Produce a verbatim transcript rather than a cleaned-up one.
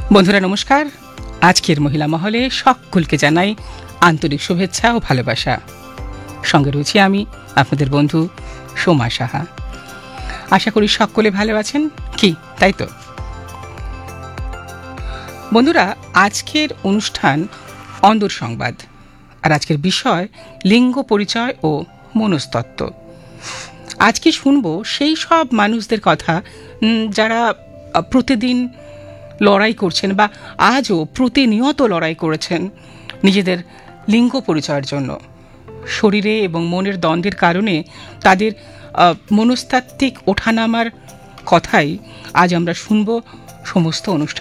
বন্ধুরা নমস্কার। আজকের মহিলা মহলে সকলকে জানাই আন্তরিক শুভেচ্ছা ও ভালোবাসা। সঙ্গে রয়েছি আমি আপনাদের বন্ধু সোমা সাহা। আশা করি সকলে ভালো আছেন, কি তাই তো? বন্ধুরা, আজকের অনুষ্ঠান অন্দর সংবাদ, আর আজকের বিষয় লিঙ্গ পরিচয় ও মনস্তত্ত্ব। আজকে শুনবো সেই সব মানুষদের কথা যারা প্রতিদিন লড়াই করছেন বা আজও প্রতিনিয়ত লড়াই করেছেন নিজেদের লিঙ্গ পরিচয়ের জন্য। শরীরে এবং মনের দ্বন্দ্বের কারণে তাদের মনস্তাত্ত্বিক ওঠানামার কথাই আজ আমরা শুনব সমস্ত অনুষ্ঠান